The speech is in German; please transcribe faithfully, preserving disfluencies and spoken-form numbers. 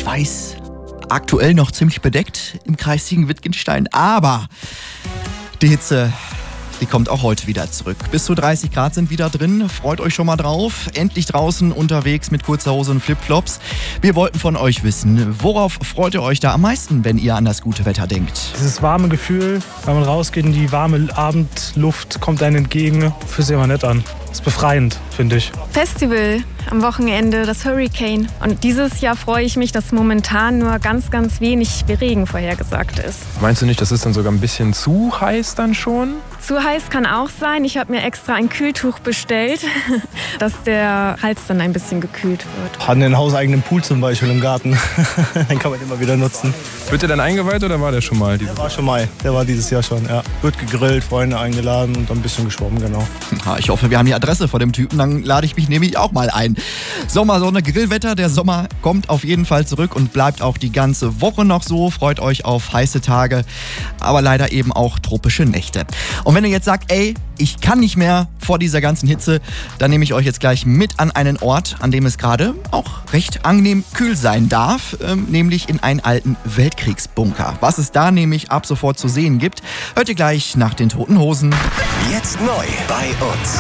weiß, aktuell noch ziemlich bedeckt im Kreis Siegen-Wittgenstein, aber die Hitze, die kommt auch heute wieder zurück. Bis zu dreißig Grad sind wieder drin. Freut euch schon mal drauf. Endlich draußen unterwegs mit kurzer Hose und Flipflops. Wir wollten von euch wissen, worauf freut ihr euch da am meisten, wenn ihr an das gute Wetter denkt? Dieses warme Gefühl, wenn man rausgeht und die warme Abendluft kommt einem entgegen, fühlt sich immer nett an. Das ist befreiend, finde ich. Festival am Wochenende, das Hurricane. Und dieses Jahr freue ich mich, dass momentan nur ganz, ganz wenig Regen vorhergesagt ist. Meinst du nicht, das ist dann sogar ein bisschen zu heiß dann schon? Zu heiß kann auch sein. Ich habe mir extra ein Kühltuch bestellt, dass der Hals dann ein bisschen gekühlt wird. Haben einen hauseigenen Pool zum Beispiel im Garten. Den kann man immer wieder nutzen. Wird der dann eingeweiht oder war der schon mal? Der war schon mal. Der war dieses Jahr schon, ja. Wird gegrillt, Freunde eingeladen und dann ein bisschen geschwommen, genau. Ich hoffe, wir haben die Adresse von dem Typen, dann lade ich mich nämlich auch mal ein. Sommersonne, Grillwetter, der Sommer kommt auf jeden Fall zurück und bleibt auch die ganze Woche noch so. Freut euch auf heiße Tage, aber leider eben auch tropische Nächte. Und wenn ihr jetzt sagt, ey, ich kann nicht mehr vor dieser ganzen Hitze, dann nehme ich euch jetzt gleich mit an einen Ort, an dem es gerade auch recht angenehm kühl sein darf, ähm, nämlich in einen alten Weltkriegsbunker. Was es da nämlich ab sofort zu sehen gibt, hört ihr gleich nach den Toten Hosen. Jetzt neu bei uns.